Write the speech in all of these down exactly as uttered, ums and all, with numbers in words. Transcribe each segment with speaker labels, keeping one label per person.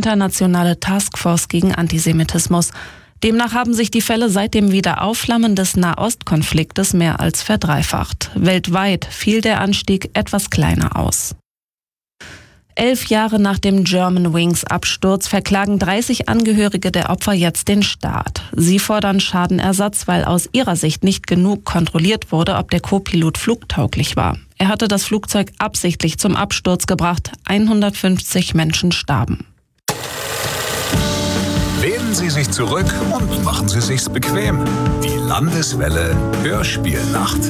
Speaker 1: internationale Taskforce gegen Antisemitismus. Demnach haben sich die Fälle seit dem Wiederaufflammen des Nahostkonfliktes mehr als verdreifacht. Weltweit fiel der Anstieg etwas kleiner aus. Elf Jahre nach dem Germanwings-Absturz verklagen dreißig Angehörige der Opfer jetzt den Staat. Sie fordern Schadenersatz, weil aus ihrer Sicht nicht genug kontrolliert wurde, ob der Co-Pilot flugtauglich war. Er hatte das Flugzeug absichtlich zum Absturz gebracht. hundertfünfzig Menschen starben.
Speaker 2: Lehnen Sie sich zurück und machen Sie sich's bequem. Die Landeswelle Hörspielnacht.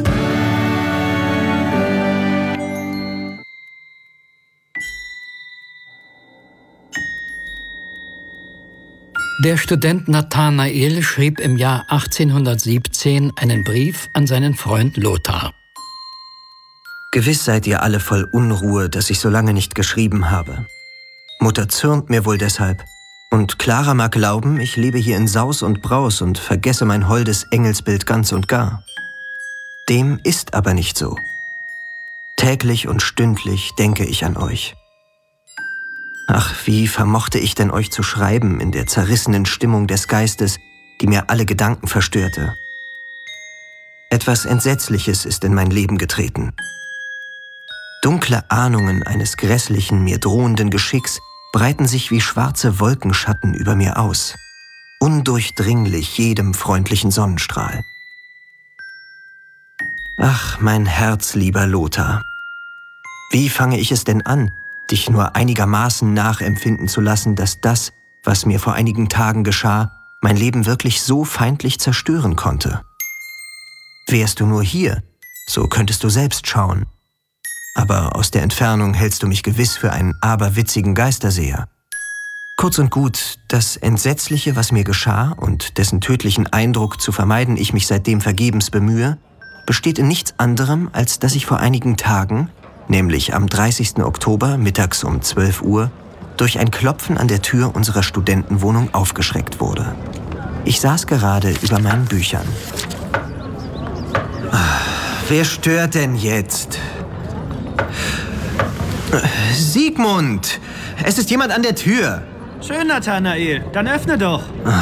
Speaker 3: Der Student Nathanael schrieb im Jahr achtzehnhundertsiebzehn einen Brief an seinen Freund Lothar.
Speaker 4: Gewiss seid ihr alle voll Unruhe, dass ich so lange nicht geschrieben habe. Mutter zürnt mir wohl deshalb. Und Clara mag glauben, ich lebe hier in Saus und Braus und vergesse mein holdes Engelsbild ganz und gar. Dem ist aber nicht so. Täglich und stündlich denke ich an euch. Ach, wie vermochte ich denn euch zu schreiben in der zerrissenen Stimmung des Geistes, die mir alle Gedanken verstörte? Etwas Entsetzliches ist in mein Leben getreten. Dunkle Ahnungen eines grässlichen, mir drohenden Geschicks breiten sich wie schwarze Wolkenschatten über mir aus, undurchdringlich jedem freundlichen Sonnenstrahl. Ach, mein Herz, lieber Lothar, wie fange ich es denn an, dich nur einigermaßen nachempfinden zu lassen, dass das, was mir vor einigen Tagen geschah, mein Leben wirklich so feindlich zerstören konnte? Wärst du nur hier, so könntest du selbst schauen. Aber aus der Entfernung hältst du mich gewiss für einen aberwitzigen Geisterseher. Kurz und gut, das Entsetzliche, was mir geschah und dessen tödlichen Eindruck zu vermeiden ich mich seitdem vergebens bemühe, besteht in nichts anderem, als dass ich vor einigen Tagen, nämlich am dreißigsten Oktober mittags um zwölf Uhr, durch ein Klopfen an der Tür unserer Studentenwohnung aufgeschreckt wurde. Ich saß gerade über meinen Büchern. Wer stört denn jetzt? Sigmund! Es ist jemand an der Tür!
Speaker 5: Schön, Nathanael. Dann öffne doch.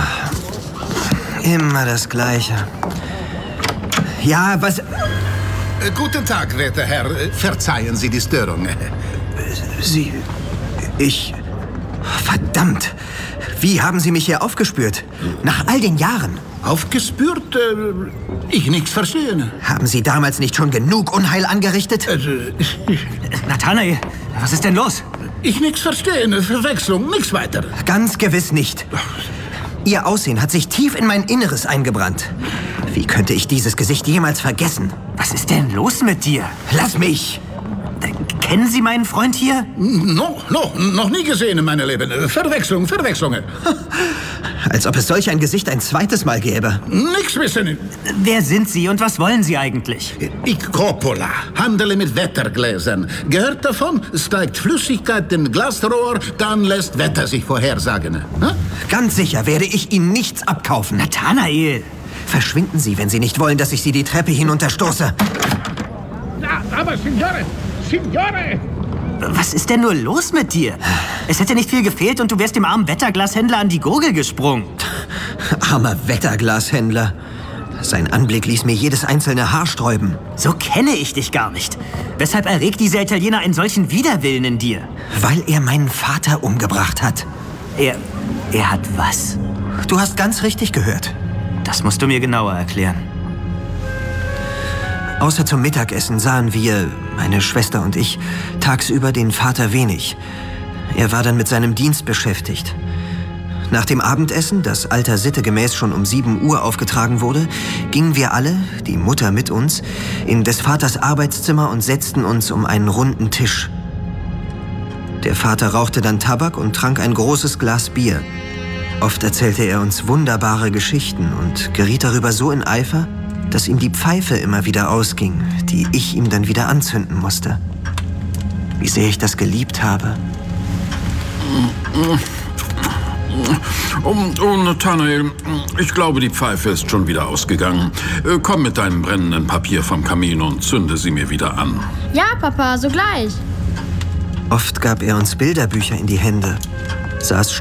Speaker 4: Immer das Gleiche. Ja, was...
Speaker 6: Guten Tag, werter Herr. Verzeihen Sie die Störung.
Speaker 4: Sie... Ich... Verdammt! Wie haben Sie mich hier aufgespürt? Nach all den Jahren?
Speaker 6: Aufgespürt? Äh, ich nichts verstehen.
Speaker 4: Haben Sie damals nicht schon genug Unheil angerichtet?
Speaker 6: Also,
Speaker 5: Nathanael, was ist denn los?
Speaker 6: Ich nichts verstehen. Verwechslung, nichts weiter.
Speaker 4: Ganz gewiss nicht. Ihr Aussehen hat sich tief in mein Inneres eingebrannt. Wie könnte ich dieses Gesicht jemals vergessen?
Speaker 5: Was ist denn los mit dir?
Speaker 4: Lass mich!
Speaker 5: Kennen Sie meinen Freund hier?
Speaker 6: No, no, noch nie gesehen, meine Lieben. Verwechslung, Verwechslungen.
Speaker 4: Als ob es solch ein Gesicht ein zweites Mal gäbe.
Speaker 6: Nix wissen.
Speaker 5: Wer sind Sie und was wollen Sie eigentlich?
Speaker 6: Ich Coppola, handele mit Wettergläsern. Gehört davon, steigt Flüssigkeit in Glasrohr, dann lässt Wetter sich vorhersagen. Hm?
Speaker 4: Ganz sicher werde ich Ihnen nichts abkaufen.
Speaker 5: Nathanael!
Speaker 4: Verschwinden Sie, wenn Sie nicht wollen, dass ich Sie die Treppe hinunterstoße.
Speaker 6: Ja, aber Signore, Signore!
Speaker 5: Was ist denn nur los mit dir? Es hätte nicht viel gefehlt und du wärst dem armen Wetterglashändler an die Gurgel gesprungen.
Speaker 4: Armer Wetterglashändler. Sein Anblick ließ mir jedes einzelne Haar sträuben.
Speaker 5: So kenne ich dich gar nicht. Weshalb erregt dieser Italiener einen solchen Widerwillen in dir?
Speaker 4: Weil er meinen Vater umgebracht hat.
Speaker 5: Er... er hat was?
Speaker 4: Du hast ganz richtig gehört.
Speaker 5: Das musst du mir genauer erklären.
Speaker 4: Außer zum Mittagessen sahen wir, meine Schwester und ich, tagsüber den Vater wenig. Er war dann mit seinem Dienst beschäftigt. Nach dem Abendessen, das alter Sitte gemäß schon um sieben Uhr aufgetragen wurde, gingen wir alle, die Mutter mit uns, in des Vaters Arbeitszimmer und setzten uns um einen runden Tisch. Der Vater rauchte dann Tabak und trank ein großes Glas Bier. Oft erzählte er uns wunderbare Geschichten und geriet darüber so in Eifer, dass ihm die Pfeife immer wieder ausging, die ich ihm dann wieder anzünden musste. Wie sehr ich das geliebt habe.
Speaker 7: Oh, oh, Nathanael, ich glaube, die Pfeife ist schon wieder ausgegangen. Komm mit deinem brennenden Papier vom Kamin und zünde sie mir wieder an.
Speaker 8: Ja, Papa, sogleich.
Speaker 4: Oft gab er uns Bilderbücher in die Hände, saß